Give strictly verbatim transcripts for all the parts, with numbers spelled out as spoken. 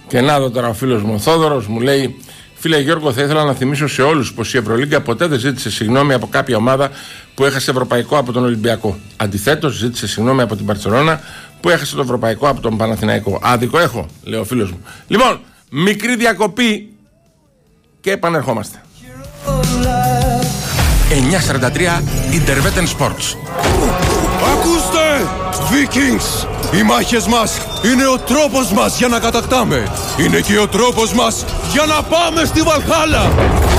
Και να δω τώρα ο φίλος μου ο Θόδωρος μου λέει: Φίλε Γιώργο, θα ήθελα να θυμίσω σε όλους πως η Ευρωλίγκα ποτέ δεν ζήτησε συγγνώμη από κάποια ομάδα που έχασε ευρωπαϊκό από τον Ολυμπιακό. Αντιθέτως, ζήτησε συγγνώμη από την Μπαρτσελόνα που έχασε το ευρωπαϊκό από τον Παναθηναϊκό. Άδικο έχω, λέει ο φίλος μου. Λοιπόν, μικρή διακοπή και επανερχόμαστε. εννιακόσια σαράντα τρία Interwetten Sports. Ακούστε! Vikings! Οι μάχες μας είναι ο τρόπος μας για να κατακτάμε. Είναι και ο τρόπος μας για να πάμε στη Βαλχάλα.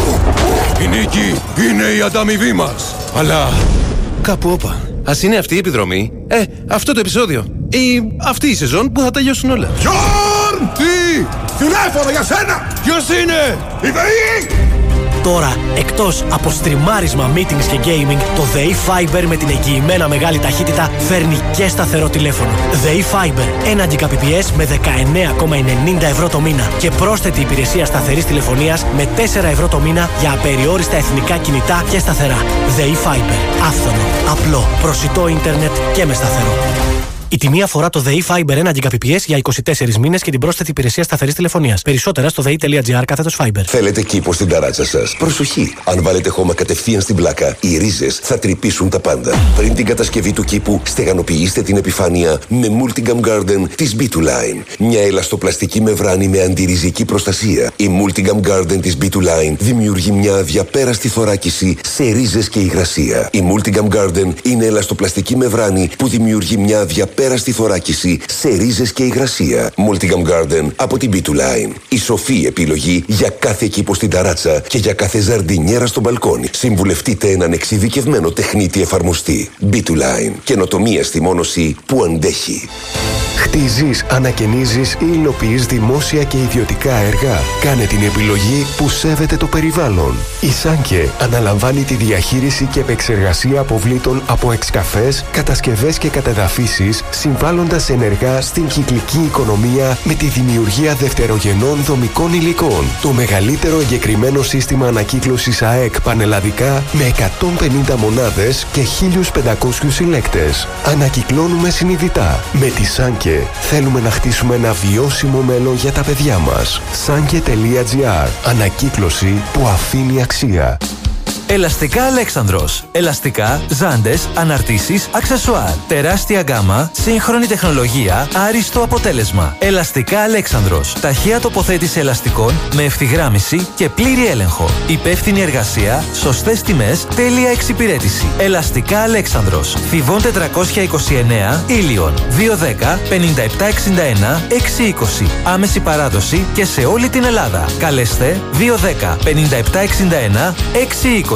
Η νίκη είναι η ανταμοιβή μας. Αλλά κάπου όπα. Ας είναι αυτή η επιδρομή, ε, αυτό το επεισόδιο ή αυτή η σεζόν που θα τελειώσουν όλα. Γιόρν! Τι! Τηλέφωνο για σένα! Ποιος είναι? Η ΔΕΗ! Τώρα, εκτός από στριμάρισμα, meetings και gaming, το ΔΕΗ Fiber με την εγγυημένα μεγάλη ταχύτητα φέρνει και σταθερό τηλέφωνο. ΔΕΗ Fiber, ένα Gbps με δεκαεννέα κόμμα ενενήντα ευρώ το μήνα και πρόσθετη υπηρεσία σταθερής τηλεφωνίας με τέσσερα ευρώ το μήνα για απεριόριστα εθνικά κινητά και σταθερά. ΔΕΗ Fiber, άφθονο, απλό, προσιτό ίντερνετ και με σταθερό. Η τιμή αφορά το ΔΕΗ Fiber ένα Gbps για είκοσι τέσσερις μήνες και την πρόσθετη υπηρεσία σταθερής τηλεφωνίας. Περισσότερα στο δei.gr κάθετος Fiber. Θέλετε κήπο στην ταράτσα σας? Προσοχή! Αν βάλετε χώμα κατευθείαν στην πλάκα, οι ρίζες θα τρυπήσουν τα πάντα. Πριν την κατασκευή του κήπου, στεγανοποιήστε την επιφάνεια με Multigam Garden της μπι του Line. Μια ελαστοπλαστική μεμβράνη με αντιριζική προστασία. Η Multigam Garden της μπι του Line δημιουργεί μια αδιαπέραστη θωράκιση σε ρίζες και υγρασία. Η Multigam Garden είναι ελαστοπλαστική μεμβράνη που δημιουργεί μια αδιαπέραστη πέραστη θωράκιση σε ρίζες και υγρασία. Multigam Garden από την μπι του Line. Η σοφή επιλογή για κάθε κήπο στην ταράτσα και για κάθε ζαρντινιέρα στο μπαλκόνι. Συμβουλευτείτε έναν εξειδικευμένο τεχνίτη εφαρμοστή. μπι του Line. Καινοτομία στη μόνωση που αντέχει. Χτίζεις, ανακαινίζεις ή υλοποιείς δημόσια και ιδιωτικά έργα. Κάνε την επιλογή που σέβεται το περιβάλλον. Η Σάνκε αναλαμβάνει τη διαχείριση και επεξεργασία αποβλήτων από εξκαφές, κατασκευές και κατεδαφίσεις, συμβάλλοντας ενεργά στην κυκλική οικονομία με τη δημιουργία δευτερογενών δομικών υλικών. Το μεγαλύτερο εγκεκριμένο σύστημα ανακύκλωσης ΑΕΚ πανελλαδικά με εκατόν πενήντα μονάδες και χίλιους πεντακόσιους συλλέκτες. Ανακυκλώνουμε συνειδητά. Με τη Σάνκε θέλουμε να χτίσουμε ένα βιώσιμο μέλλον για τα παιδιά μας. Sanke.gr. Ανακύκλωση που αφήνει αξία. Ελαστικά Αλέξανδρος. Ελαστικά, ζάντες, αναρτήσεις, αξεσουάρ. Τεράστια γκάμα, σύγχρονη τεχνολογία, άριστο αποτέλεσμα. Ελαστικά Αλέξανδρος. Ταχεία τοποθέτηση ελαστικών με ευθυγράμμιση και πλήρη έλεγχο. Υπεύθυνη εργασία, σωστές τιμές, τέλεια εξυπηρέτηση. Ελαστικά Αλέξανδρος. Θηβών τετρακόσια είκοσι εννέα, Ήλιον. δύο δέκα πενήντα επτά εξήντα ένα εξακόσια είκοσι. Άμεση παράδοση και σε όλη την Ελλάδα. Καλέστε δύο δέκα πενήντα επτά εξήντα ένα εξακόσια είκοσι.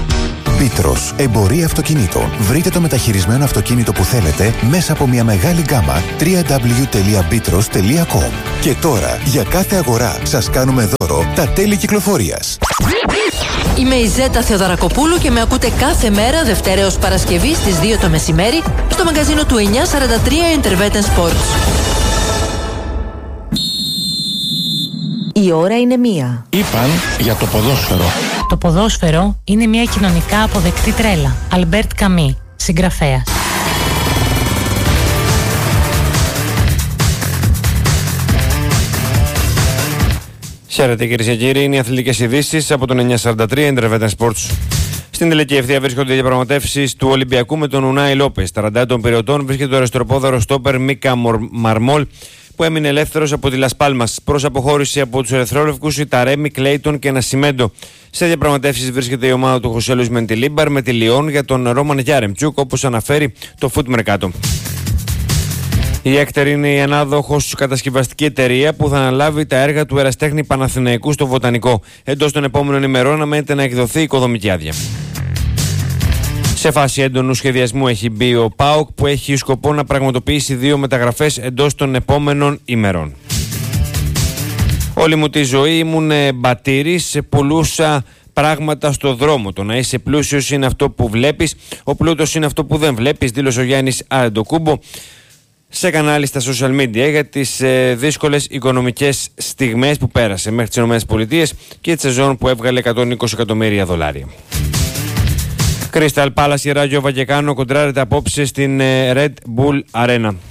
Πίτρος, εμπορία αυτοκινήτων. Βρείτε το μεταχειρισμένο αυτοκίνητο που θέλετε μέσα από μια μεγάλη γκάμα double-u double-u double-u τελεία μπίτρος τελεία κομ. Και τώρα, για κάθε αγορά, σας κάνουμε δώρο τα τέλη κυκλοφορίας. Είμαι η Ζέτα Θεοδωρακοπούλου και με ακούτε κάθε μέρα Δευτέρα έως Παρασκευή στις δύο το μεσημέρι στο μαγκαζίνο του εννιακόσια σαράντα τρία Interwetten Sports. Η ώρα είναι μία. Είπαν για το ποδόσφαιρο. Το ποδόσφαιρο είναι μια κοινωνικά αποδεκτή τρέλα. Αλμπέρτ Καμί, συγγραφέας. Χαίρετε κυρίες και κύριοι, είναι οι αθλητικές ειδήσεις από τον εννιακόσια σαράντα τρία Interwetten Sports. Στην τελική ευθεία βρίσκονται οι διαπραγματεύσεις του Ολυμπιακού με τον Ουνάι Λόπες. τριάντα των περιοτών βρίσκεται το αριστεροπόδαρο στόπερ Μίκα Μαρμόλ, που έμεινε ελεύθερος από τη Λας Πάλμας. Προς αποχώρηση από τους ερυθρόλευκους, η Ταρέμι, Κλέιτον και Νασιμέντο. Σε διαπραγματεύσεις βρίσκεται η ομάδα του Χωσέ Λουίς Μεντιλίμπαρ με τη Λιόν για τον Ρόμαν Γιάρεμτσουκ, όπως αναφέρει το Foot Mercato. Η Έκτερ είναι η ανάδοχος κατασκευαστική εταιρεία που θα αναλάβει τα έργα του Εραστέχνη Παναθηναϊκού στο Βοτανικό. Εντός των επόμενων ημερών αναμένεται να εκδοθεί οικοδομική άδεια. Σε φάση έντονου σχεδιασμού έχει μπει ο ΠΑΟΚ, που έχει σκοπό να πραγματοποιήσει δύο μεταγραφές εντός των επόμενων ημερών. Όλη μου τη ζωή ήμουν μπατήρης, πουλούσα πράγματα στο δρόμο. Το να είσαι πλούσιος είναι αυτό που βλέπεις, ο πλούτος είναι αυτό που δεν βλέπεις, δήλωσε ο Γιάννης Αντοκούμπο σε κανάλι στα social media για τις ε, δύσκολες οικονομικές στιγμές που πέρασε μέχρι τις ΗΠΑ και τη σεζόν που έβγαλε εκατόν είκοσι εκατομμύρια δολάρια. Crystal Palace, η Ράγιο Βαγεκάνο κοντράρεται απόψε στην ε, Red Bull Arena.